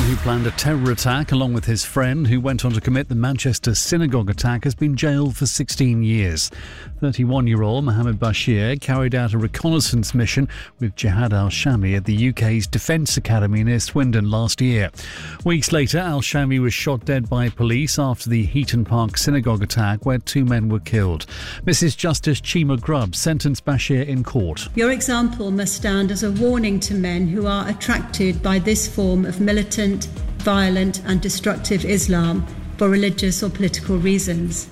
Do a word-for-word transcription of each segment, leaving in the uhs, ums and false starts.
who planned a terror attack along with his friend who went on to commit the Manchester synagogue attack has been jailed for sixteen years. thirty-one-year-old Mohammed Bashir carried out a reconnaissance mission with Jihad al-Shami at the U K's Defence Academy near Swindon last year. Weeks later, al-Shami was shot dead by police after the Heaton Park synagogue attack where two men were killed. Missus Justice Chima Grubb sentenced Bashir in court. Your example must stand as a warning to men who are attracted by this form of militant, violent and destructive Islam for religious or political reasons.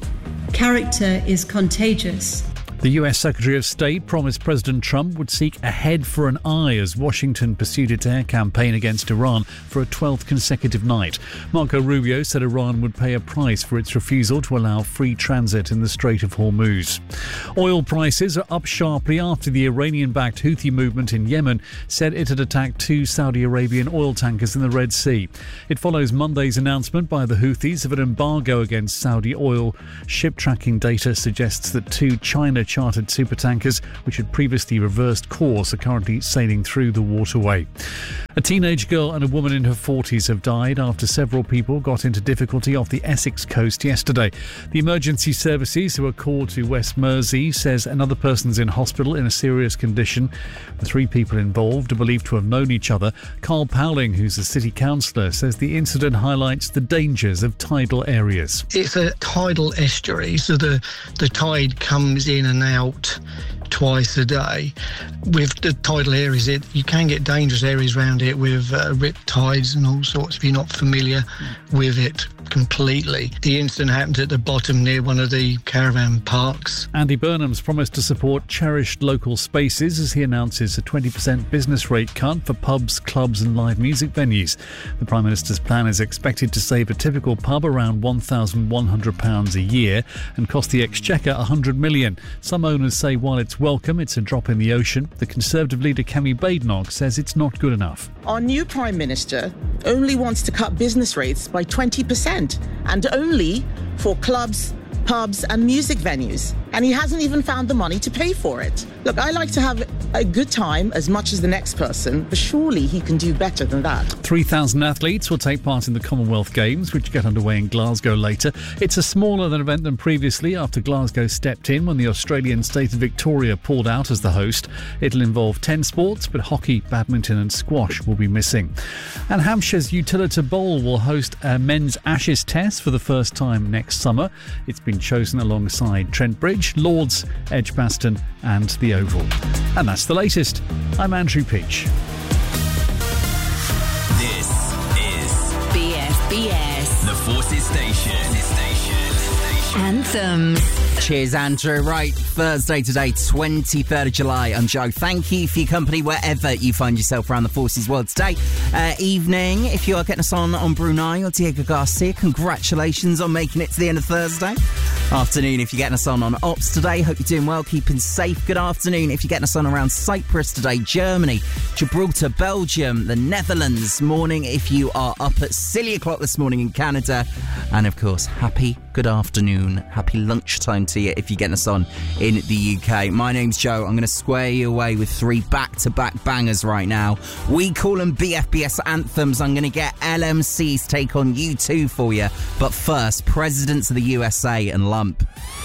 Character is contagious. The U S Secretary of State promised President Trump would seek a head for an eye as Washington pursued its air campaign against Iran for a twelfth consecutive night. Marco Rubio said Iran would pay a price for its refusal to allow free transit in the Strait of Hormuz. Oil prices are up sharply after the Iranian-backed Houthi movement in Yemen said it had attacked two Saudi Arabian oil tankers in the Red Sea. It follows Monday's announcement by the Houthis of an embargo against Saudi oil. Ship tracking data suggests that two China chartered supertankers, which had previously reversed course, are currently sailing through the waterway. A teenage girl and a woman in her forties have died after several people got into difficulty off the Essex coast yesterday. The emergency services who were called to West Mersey says another person's in hospital in a serious condition. The three people involved are believed to have known each other. Carl Powling, who's a city councillor, says the incident highlights the dangers of tidal areas. It's a tidal estuary, so the, the tide comes in and out twice a day. With the tidal areas, it you can get dangerous areas around it with uh, rip tides and all sorts if you're not familiar with it completely. The incident happened at the bottom near one of the caravan parks. Andy Burnham's promised to support cherished local spaces as he announces a twenty percent business rate cut for pubs, clubs and live music venues. The Prime Minister's plan is expected to save a typical pub around one thousand one hundred pounds a year and cost the Exchequer one hundred million pounds. Some owners say while it's welcome, it's a drop in the ocean. The Conservative leader Kemi Badenoch says it's not good enough. Our new Prime Minister only wants to cut business rates by twenty percent and only for clubs, pubs and music venues. And he hasn't even found the money to pay for it. Look, I like to have a good time as much as the next person, but surely he can do better than that. three thousand athletes will take part in the Commonwealth Games, which get underway in Glasgow later. It's a smaller than event than previously after Glasgow stepped in when the Australian state of Victoria pulled out as the host. It'll involve ten sports, but hockey, badminton and squash will be missing. And Hampshire's Utilita Bowl will host a men's Ashes test for the first time next summer. It's been chosen alongside Trent Bridge, Lords, Edgbaston and the Oval. And that's the latest. I'm Andrew Peach. This is B F B S, the Forces Station. Anthems. Cheers, Andrew. Right, Thursday today, twenty-third of July. I'm Joe. Thank you for your company wherever you find yourself around the Forces world today. Uh, evening, if you are getting us on on Brunei or Diego Garcia, congratulations on making it to the end of Thursday. Afternoon, if you're getting us on on Ops today, hope you're doing well, keeping safe. Good afternoon if you're getting us on around Cyprus today, Germany, Gibraltar, Belgium, the Netherlands. Morning if you are up at silly o'clock this morning in Canada. And of course, happy good afternoon, happy lunchtime to you if you're getting us on in the U K. My name's Joe. I'm going to square you away with three back-to-back bangers right now. We call them B F B S anthems. I'm going to get L M C's take on U two for you. But first, Presidents of the U S A and Lump.